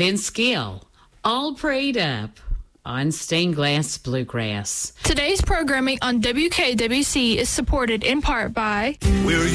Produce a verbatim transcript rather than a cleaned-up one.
Vince Gill, All Prayed Up on Stained Glass Bluegrass. Today's programming on W K W C is supported in part by... We're